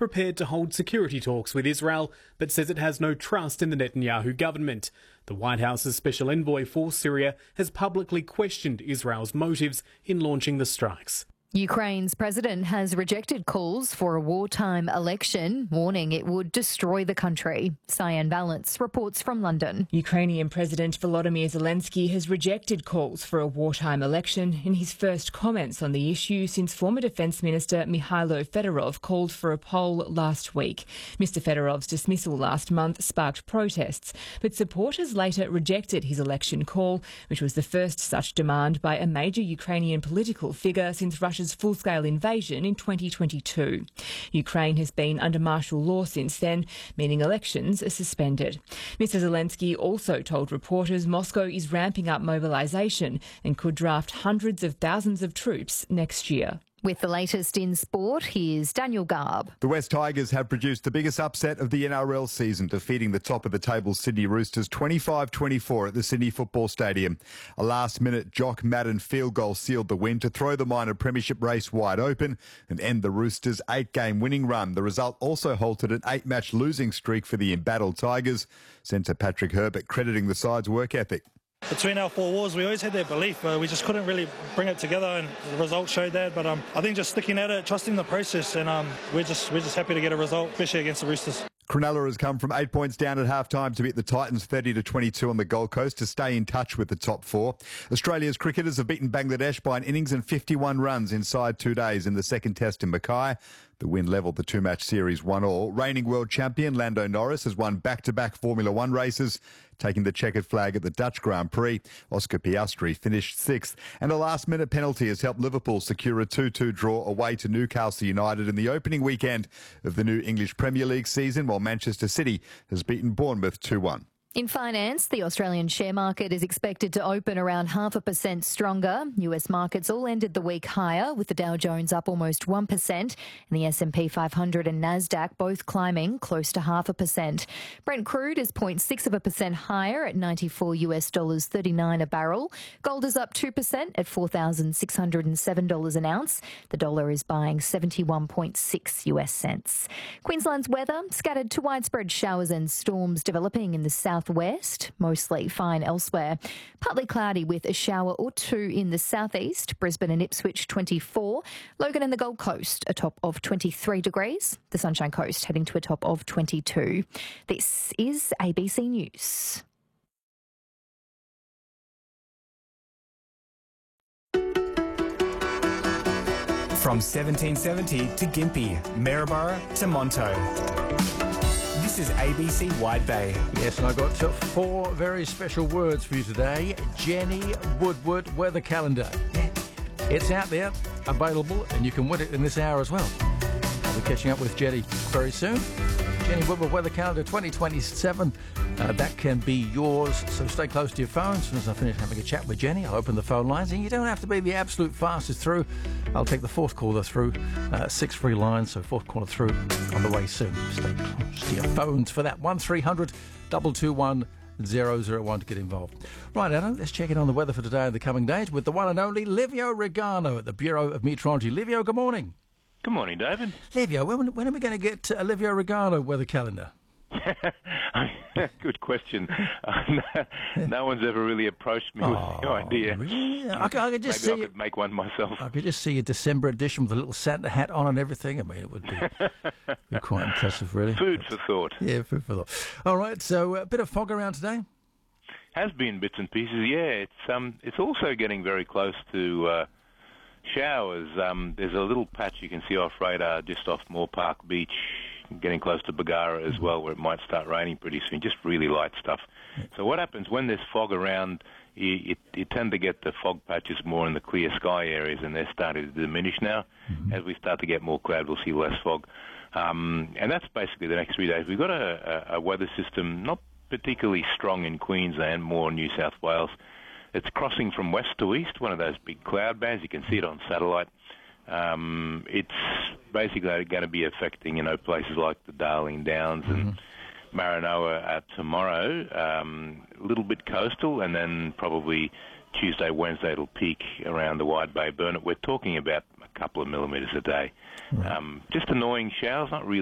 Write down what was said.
prepared to hold security talks with Israel, but says it has no trust in the Netanyahu government. The White House's special envoy for Syria has publicly questioned Israel's motives in launching the strikes. Ukraine's president has rejected calls for a wartime election, warning it would destroy the country. Cyan Balance reports from London. Ukrainian President Volodymyr Zelensky has rejected calls for a wartime election in his first comments on the issue since former Defence Minister Mikhailo Fedorov called for a poll last week. Mr Fedorov's dismissal last month sparked protests, but supporters later rejected his election call, which was the first such demand by a major Ukrainian political figure since Russia's full-scale invasion in 2022. Ukraine has been under martial law since then, meaning elections are suspended. Mr Zelensky also told reporters Moscow is ramping up mobilisation and could draft hundreds of thousands of troops next year. With the latest in sport, here's Daniel Garb. The West Tigers have produced the biggest upset of the NRL season, defeating the top of the table Sydney Roosters 25-24 at the Sydney Football Stadium. A last-minute Jock Madden field goal sealed the win to throw the minor premiership race wide open and end the Roosters' 8-game winning run. The result also halted an 8-match losing streak for the embattled Tigers. Centre Patrick Herbert crediting the side's work ethic. Between our four walls, we always had that belief, but we just couldn't really bring it together, and the results showed that. But I think just sticking at it, trusting the process, and we're just happy to get a result, especially against the Roosters. Cronulla has come from 8 points down at half-time to beat the Titans 30-22 on the Gold Coast to stay in touch with the top four. Australia's cricketers have beaten Bangladesh by an innings and 51 runs inside 2 days in the second test in Mackay. The win levelled the two-match series 1-1. Reigning world champion Lando Norris has won back-to-back Formula One races, taking the checkered flag at the Dutch Grand Prix. Oscar Piastri finished sixth. And a last-minute penalty has helped Liverpool secure a 2-2 draw away to Newcastle United in the opening weekend of the new English Premier League season, while Manchester City has beaten Bournemouth 2-1. In finance, the Australian share market is expected to open around 0.5% stronger. US markets all ended the week higher, with the Dow Jones up almost 1% and the S&P 500 and Nasdaq both climbing close to 0.5%. Brent crude is 0.6% higher at $94.39 a barrel. Gold is up 2% at $4,607 an ounce. The dollar is buying 71.6 US cents. Queensland's weather, scattered to widespread showers and storms developing in the southwest, mostly fine elsewhere. Partly cloudy with a shower or two in the southeast. Brisbane and Ipswich 24. Logan and the Gold Coast a top of 23 degrees. The Sunshine Coast heading to a top of 22. This is ABC News. From 1770 to Gympie, Maryborough to Monto. This is ABC Wide Bay. Yes, and I got four very special words for you today. Jenny Woodward weather calendar. It's out there, available, and you can win it in this hour as well. I'll be catching up with Jenny very soon. Jenny Woodward weather calendar 2027. That can be yours, so stay close to your phone. As soon as I finish having a chat with Jenny, I'll open the phone lines, and you don't have to be the absolute fastest through. I'll take the fourth caller through. 6 free lines, so fourth caller through on the way soon. Stay close to your phones for that. 1300 221 001 to get involved. Right, Adam, let's check in on the weather for today and the coming days with the one and only Livio Regano at the Bureau of Meteorology. Livio, good morning. Good morning, David. Livio, when are we going to get a Livio Regano weather calendar? Good question. No one's ever really approached me with the idea. Really? I could just see I could make one myself. I could just see a December edition with a little Santa hat on and everything. I mean, it would be quite impressive, really. Food for thought. Yeah, food for thought. All right, so a bit of fog around today? Has been bits and pieces, yeah. It's also getting very close to showers. There's a little patch you can see off radar just off Moore Park Beach, getting close to Bargara as well, where it might start raining pretty soon, just really light stuff. So what happens when there's fog around, you tend to get the fog patches more in the clear sky areas, and they're starting to diminish now. As we start to get more cloud, we'll see less fog. And that's basically the next 3 days. We've got a weather system not particularly strong in Queensland, more New South Wales. It's crossing from west to east, one of those big cloud bands. You can see it on satellite. It's basically going to be affecting, places like the Darling Downs and Maranoa tomorrow. A little bit coastal, and then probably Tuesday, Wednesday it'll peak around the Wide Bay Burnett. We're talking about a couple of millimetres a day. Just annoying showers, not really